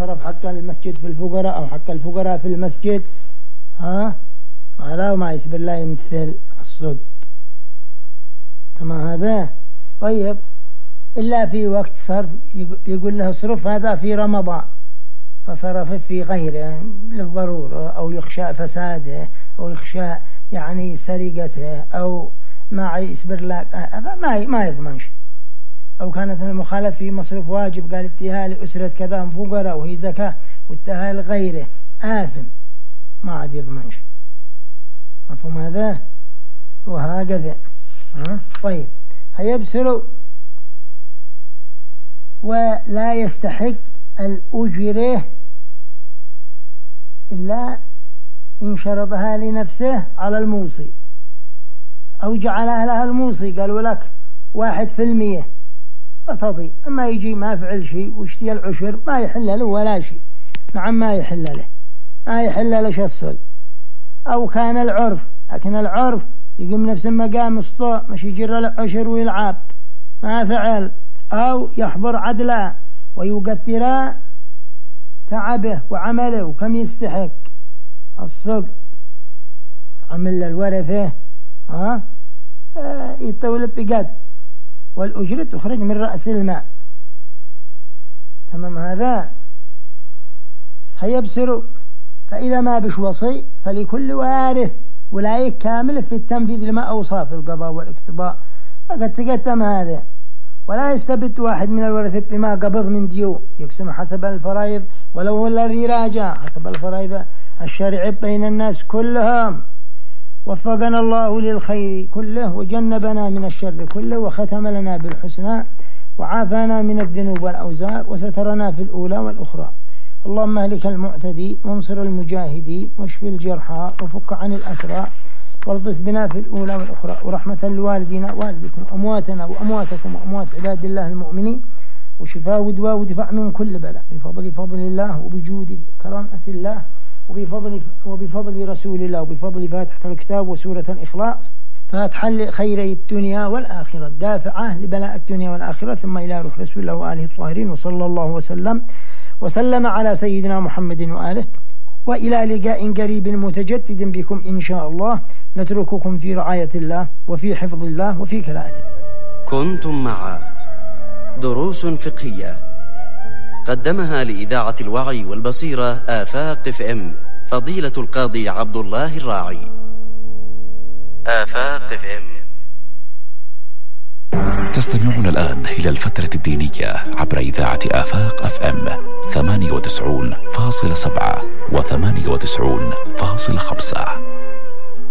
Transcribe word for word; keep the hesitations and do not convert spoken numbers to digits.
صرف حق المسجد في الفقراء أو حق الفقراء في المسجد، ها هذا ما يسبر لا يمثل الصدق. تمام هذا. طيب إلا في وقت صرف يقول له اصرف هذا في رمضان، فصرف في غيره للضرورة أو يخشى فساده أو يخشى يعني سرقته أو ما يسبر لك، هذا ما ما يضمنش. أو كانت المخالفة في مصرف واجب قال اديها لأسرة كذا فقراء وهي زكاة واديها لغيره آثم، ما عاد يضمنش. مفهوم هذا؟ وهكذا. ها؟ طيب هيبسروا ولا يستحق الأجره إلا إن شرطها لنفسه على الموصي أو جعلها لها الموصي، قالوا لك واحد في المية فتضي، أما يجي ما فعل شيء واشتي العشر ما يحل له ولا شيء. نعم ما يحل له، ما يحل له الصل. أو كان العرف، لكن العرف يقوم نفس المقام اسطو مش يجر له عشر ويلعب ما فعل، أو يحضر عدلا ويقدر تعبه وعمله وكم يستحق الصدق، عمل الورثة ها يطول بقد، والأجرة تخرج من رأس الماء. تمام هذا. هيبسروا فإذا ما بش وصي فلكل وارث ولاية كاملة في التنفيذ لما أوصى في القضاء والاقتضاء، فقد تقدم هذا. ولا يستبد واحد من الورثة بما قبض من ديون، يقسم حسب الفرائض ولو هو الذي راجع حسب الفرائض الشرع بين الناس كلهم. وفقنا الله للخير كله وجنبنا من الشر كله وختم لنا بالحسنى وعافانا من الذنوب والأوزار وسترنا في الأولى والأخرى. اللهم اهلك المعتدي وانصر المجاهدين واشف الجرحى وفك عن الأسرى والطف بنا في الأولى والأخرى، ورحمة لوالدينا والدكم وأمواتنا وأمواتكم وأموات عباد الله المؤمنين، وشفاء ودواء ودفاع من كل بلاء بفضل فضل الله وبجود كرامة الله وبفضل وبفضل رسول الله وبفضل فاتحة الكتاب وسورة الإخلاص، فاتحة لخيري الدنيا والآخرة دافعة لبلاء الدنيا والآخرة. ثم إلى روح رسول الله وآله الطاهرين، وصلى الله وسلم وسلم على سيدنا محمد وآله، وإلى لقاء قريب متجدد بكم إن شاء الله. نترككم في رعاية الله وفي حفظ الله وفي كلاءته. كنتم مع دروس فقهية قدمها لإذاعة الوعي والبصيرة آفاق اف ام فضيلة القاضي عبد الله الراعي. آفاق اف ام. تستمعون الآن إلى الفترة الدينية عبر إذاعة آفاق اف ام ثمانية وتسعون فاصلة سبعة وثمانية وتسعون